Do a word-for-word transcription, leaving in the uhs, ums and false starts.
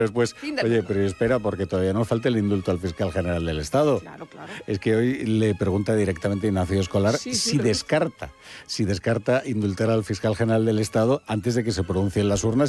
Después, oye, pero espera, porque todavía nos falta el indulto al fiscal general del Estado. Claro, claro. Es que hoy le pregunta directamente a Ignacio Escolar Sí, sí, si pero... descarta, si descarta indultar al fiscal general del Estado antes de que se pronuncien las urnas